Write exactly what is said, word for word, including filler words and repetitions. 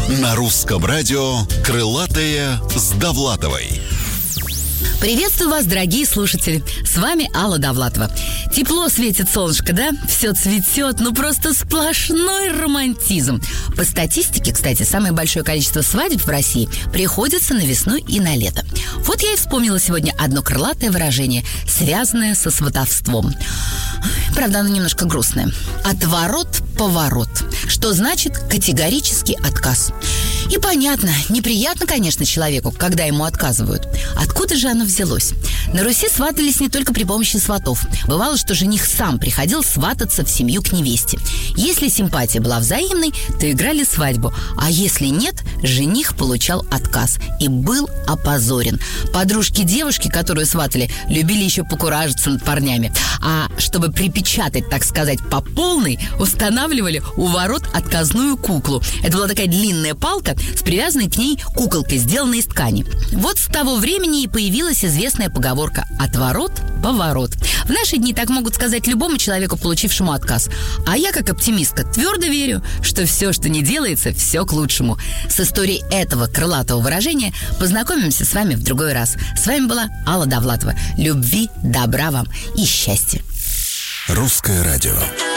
На русском радио «Крылатые с Довлатовой». Приветствую вас, дорогие слушатели. С вами Алла Довлатова. Тепло светит солнышко, да? Все цветет, ну просто сплошной романтизм. По статистике, кстати, самое большое количество свадеб в России приходится на весну и на лето. Вот я и вспомнила сегодня одно крылатое выражение, связанное со сватовством. Правда, оно немножко грустное. Отворот-поворот, что значит категорический отказ. И понятно, неприятно, конечно, человеку, когда ему отказывают. Откуда же оно взялось? На Руси сватались не только при помощи сватов. Бывало, что жених сам приходил свататься в семью к невесте. Если симпатия была взаимной, то играли свадьбу. А если нет, жених получал отказ и был опозорен. Подружки девушки, которую сватали, любили еще покуражиться над парнями. А чтобы припечатать, так сказать, по полной, устанавливали у ворот отказную куклу. Это была такая длинная палка с привязанной к ней куколкой, сделанной из ткани. Вот с того времени и появилась известная поговорка «отворот, поворот». В наши дни так могут сказать любому человеку, получившему отказ. А я, как оптимистка, твердо верю, что все, что не делается, все к лучшему. С историей этого крылатого выражения познакомимся с вами в другой раз. С вами была Алла Довлатова. Любви, добра вам и счастья. Русское радио.